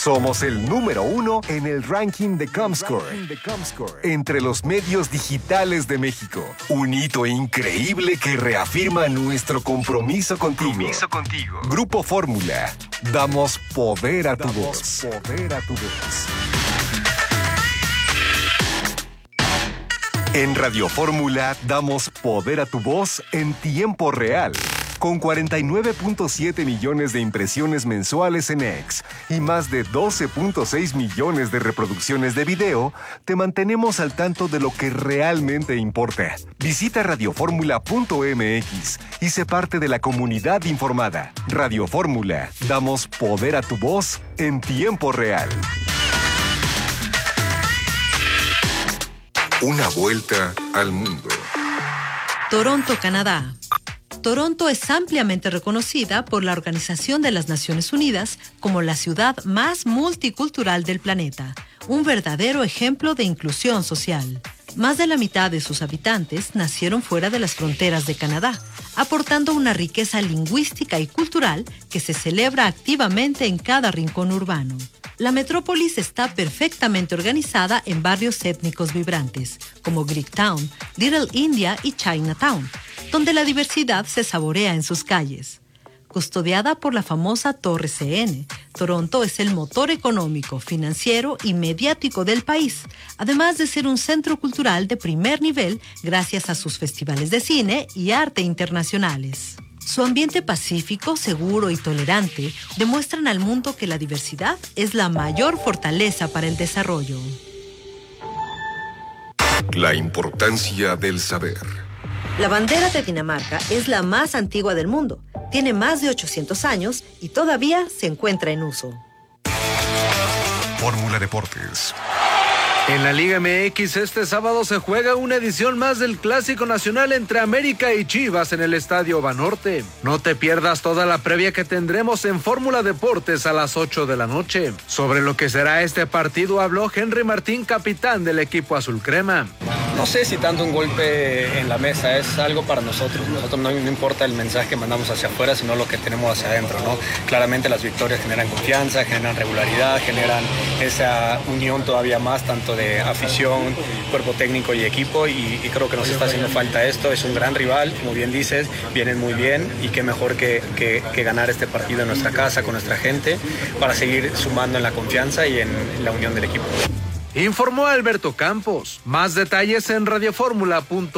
Somos el número 1 en el ranking de Comscore entre los medios digitales de México. Un hito increíble que reafirma nuestro compromiso contigo. Grupo Fórmula. Damos poder a tu voz. En Radio Fórmula damos poder a tu voz en tiempo real. Con 49.7 millones de impresiones mensuales en X y más de 12.6 millones de reproducciones de video, te mantenemos al tanto de lo que realmente importa. Visita radioformula.mx y sé parte de la comunidad informada. Radio Fórmula, damos poder a tu voz en tiempo real. Una vuelta al mundo. Toronto, Canadá. Toronto es ampliamente reconocida por la Organización de las Naciones Unidas como la ciudad más multicultural del planeta, un verdadero ejemplo de inclusión social. Más de la mitad de sus habitantes nacieron fuera de las fronteras de Canadá, aportando una riqueza lingüística y cultural que se celebra activamente en cada rincón urbano. La metrópolis está perfectamente organizada en barrios étnicos vibrantes, como Greektown, Little India y Chinatown, donde la diversidad se saborea en sus calles. Custodiada por la famosa Torre CN, Toronto es el motor económico, financiero y mediático del país, además de ser un centro cultural de primer nivel gracias a sus festivales de cine y arte internacionales. Su ambiente pacífico, seguro y tolerante demuestran al mundo que la diversidad es la mayor fortaleza para el desarrollo. La importancia del saber. La bandera de Dinamarca es la más antigua del mundo. Tiene más de 800 años y todavía se encuentra en uso. Fórmula Deportes. En la Liga MX este sábado se juega una edición más del Clásico Nacional entre América y Chivas en el Estadio Banorte. No te pierdas toda la previa que tendremos en Fórmula Deportes a las 8 de la noche. Sobre lo que será este partido habló Henry Martín, capitán del equipo azul crema. No sé si tanto un golpe en la mesa, es algo para nosotros. Nosotros no importa el mensaje que mandamos hacia afuera, sino lo que tenemos hacia adentro, ¿no? Claramente las victorias generan confianza, generan regularidad, generan esa unión todavía más, tanto de afición, cuerpo técnico y equipo, y creo que nos está haciendo falta esto. Es un gran rival, como bien dices, vienen muy bien, y qué mejor que ganar este partido en nuestra casa, con nuestra gente, para seguir sumando en la confianza y en la unión del equipo. Informó Alberto Campos. Más detalles en radioformula.mx.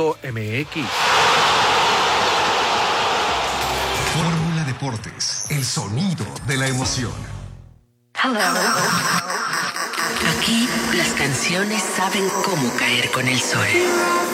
Fórmula Deportes, el sonido de la emoción. Hello. Aquí las canciones saben cómo caer con el sol.